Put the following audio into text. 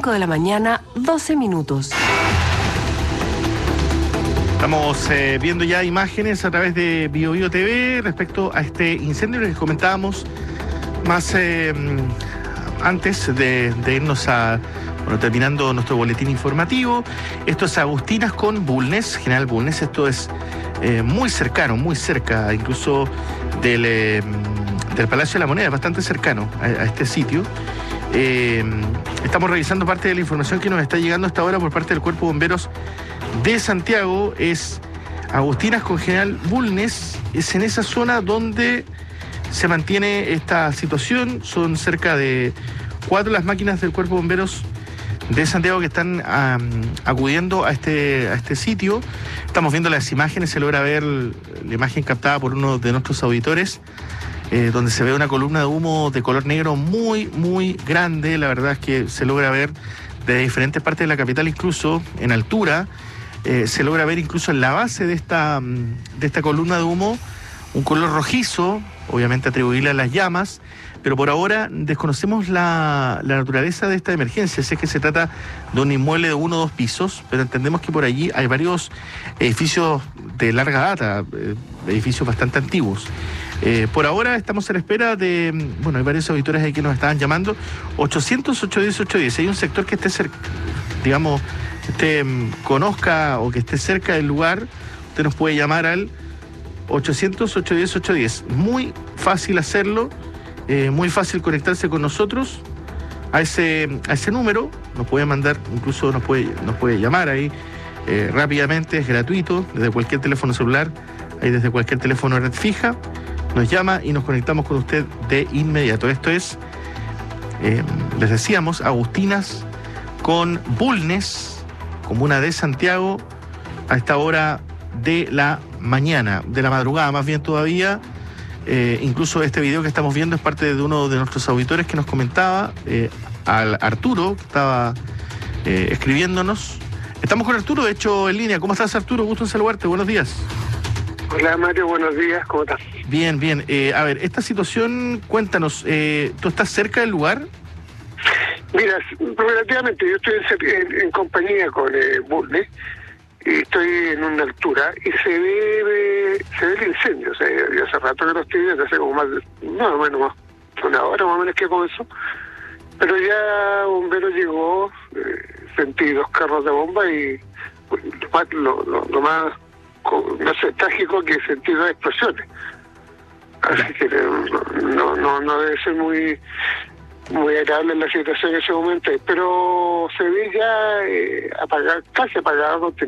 5 de la mañana, 12 minutos. Estamos viendo ya imágenes a través de BioBio TV respecto a este incendio que comentábamos más antes de irnos terminando nuestro boletín informativo. Esto es Agustinas con Bulnes, General Bulnes. Esto es muy cercano, muy cerca incluso del Palacio de la Moneda, bastante cercano a este sitio. Estamos revisando parte de la información que nos está llegando hasta ahora por parte del Cuerpo de Bomberos de Santiago. Es Agustinas con General Bulnes, es en esa zona donde se mantiene esta situación. Son cerca de 4 las máquinas del Cuerpo de Bomberos de Santiago que están acudiendo a este sitio. Estamos viendo las imágenes, se logra ver la imagen captada por uno de nuestros auditores, donde se ve una columna de humo de color negro muy, muy grande. La verdad es que se logra ver de diferentes partes de la capital, incluso en altura. Se logra ver incluso en la base de esta columna de humo un color rojizo, obviamente atribuible a las llamas, pero por ahora desconocemos la naturaleza de esta emergencia. Sé que se trata de un inmueble de 1 o 2 pisos, pero entendemos que por allí hay varios edificios de larga data, edificios bastante antiguos. Por ahora estamos a la espera de, hay varios auditores ahí que nos estaban llamando, 800-810-810. Hay un sector que esté cerca, conozca o que esté cerca del lugar, usted nos puede llamar al 800-810-810. Muy fácil hacerlo, muy fácil conectarse con nosotros a ese número. Nos puede mandar, incluso nos puede llamar ahí rápidamente, es gratuito, desde cualquier teléfono celular, ahí desde cualquier teléfono red fija, nos llama y nos conectamos con usted de inmediato. Esto es, les decíamos, Agustinas con Bulnes, comuna de Santiago, a esta hora de la mañana, de la madrugada más bien todavía. Incluso este video que estamos viendo es parte de uno de nuestros auditores que nos comentaba, al Arturo, que estaba escribiéndonos. Estamos con Arturo, de hecho, en línea. ¿Cómo estás, Arturo? Gusto en saludarte. Buenos días. Hola, Mario. Buenos días. ¿Cómo estás? Bien, bien. A ver, esta situación, cuéntanos, ¿tú estás cerca del lugar? Mira, relativamente, yo estoy en compañía con Bulnes, y estoy en una altura y se ve el incendio. O sea, ya hace rato que lo estoy viendo, hace como más una hora más o menos que comenzó, pero ya bombero llegó, sentí 2 carros de bomba y lo más trágico que sentí 2 explosiones. Así que no debe ser muy agradable la situación en ese momento, pero se ve ya casi apagado.